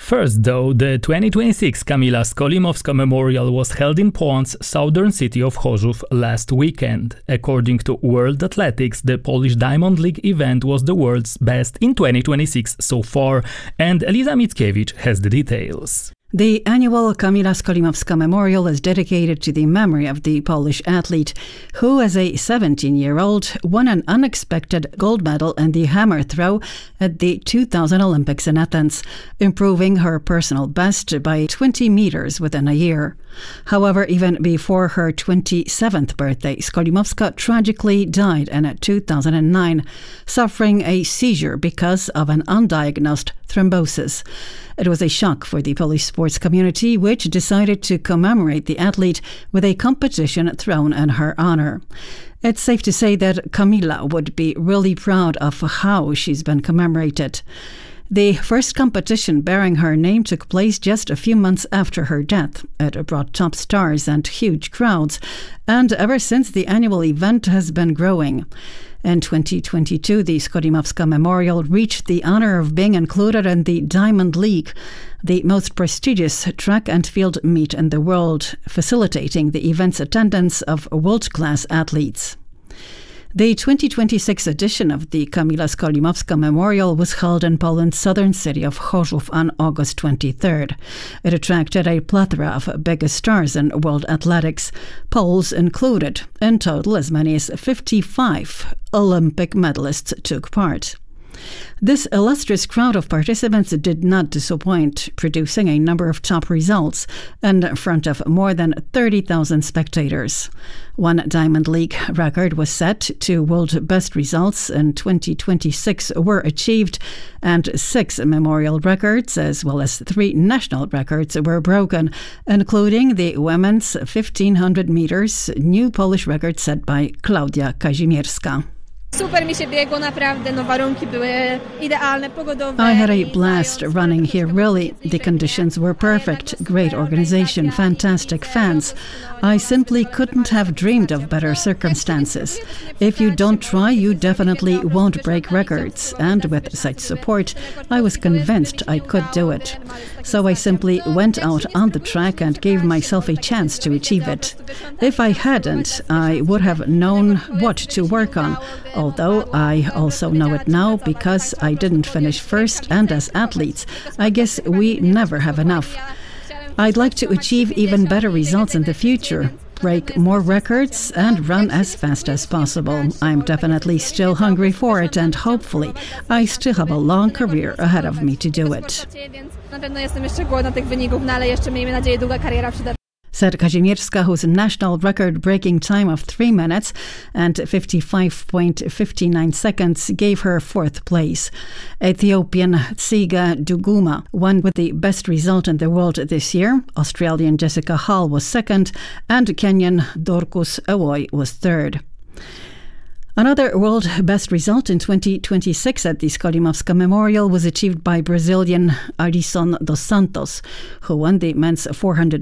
First, though, the 2026 Kamila Skolimowska Memorial was held in Poland's southern city of Chorzów last weekend. According to World Athletics, the Polish Diamond League event was the world's best in 2026 so far, and Eliza Mickiewicz has the details. The annual Kamila Skolimowska Memorial is dedicated to the memory of the Polish athlete who, as a 17-year-old, won an unexpected gold medal in the hammer throw at the 2000 Olympics in Athens, improving her personal best by 20 meters within a year. However, even before her 27th birthday, Skolimowska tragically died in 2009, suffering a seizure because of an undiagnosed thrombosis. It was a shock for the Polish sports community, which decided to commemorate the athlete with a competition thrown in her honor. It's safe to say that Kamila would be really proud of how she's been commemorated. The first competition bearing her name took place just a few months after her death. It brought top stars and huge crowds, and ever since the annual event has been growing. In 2022, the Skolimowska Memorial reached the honor of being included in the Diamond League, the most prestigious track and field meet in the world, facilitating the event's attendance of world-class athletes. The 2026 edition of the Kamila Skolimowska Memorial was held in Poland's southern city of Chorzów on August 23rd. It attracted a plethora of biggest stars in world athletics, Poles included. In total, as many as 55 Olympic medalists took part. This illustrious crowd of participants did not disappoint, producing a number of top results in front of more than 30,000 spectators. One Diamond League record was set, 2 world best results in 2026 were achieved, and 6 memorial records as well as 3 national records were broken, including the women's 1500 meters new Polish record set by Klaudia Kazimierska. I had a blast running here, really. The conditions were perfect, great organization, fantastic fans. I simply couldn't have dreamed of better circumstances. If you don't try, you definitely won't break records. And with such support, I was convinced I could do it. So I simply went out on the track and gave myself a chance to achieve it. If I hadn't, I would have known what to work on. Although I also know it now because I didn't finish first, and as athletes, I guess we never have enough. I'd like to achieve even better results in the future, break more records, and run as fast as possible. I'm definitely still hungry for it, and hopefully I still have a long career ahead of me to do it, said Kazimierska, whose national record-breaking time of 3 minutes and 55.59 seconds gave her 4th place. Ethiopian Tsiga Duguma won with the best result in the world this year. Australian Jessica Hall was 2nd, and Kenyan Dorcas Awoy was 3rd. Another world best result in 2026 at the Skolimowska Memorial was achieved by Brazilian Alisson dos Santos, who won the men's 400